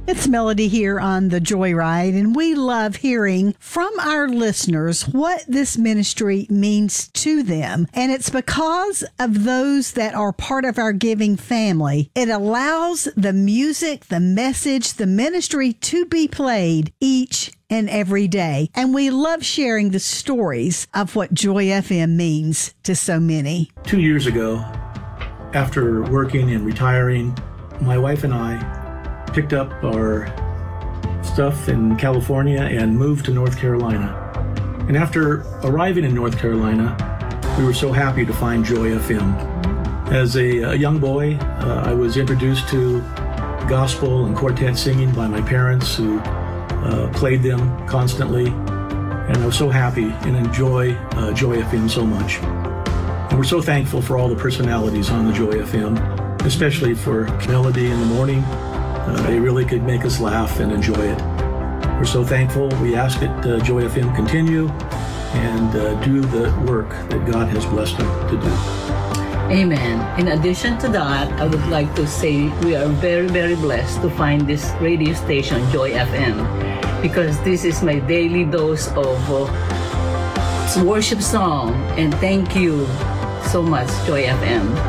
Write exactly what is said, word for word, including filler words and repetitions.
It's Melody here on The Joyride, and we love hearing from our listeners what this ministry means to them. And it's because of those that are part of our giving family. It allows the music, the message, the ministry to be played each and every day. And we love sharing the stories of what Joy F M means to so many. Two years ago, after working and retiring, my wife and I picked up our stuff in California and moved to North Carolina. And after arriving in North Carolina, we were so happy to find Joy F M. As a, a young boy, uh, I was introduced to gospel and quartet singing by my parents, who uh, played them constantly. And I was so happy and enjoy uh, Joy F M so much. And we're so thankful for all the personalities on the Joy F M, especially for Melody in the morning. Uh, they really could make us laugh and enjoy it. We're so thankful. We ask that uh, Joy F M continue and uh, do the work that God has blessed them to do. Amen. In addition to that, I would like to say we are very, very blessed to find this radio station, Joy F M, because this is my daily dose of uh, worship song. And thank you so much, Joy F M.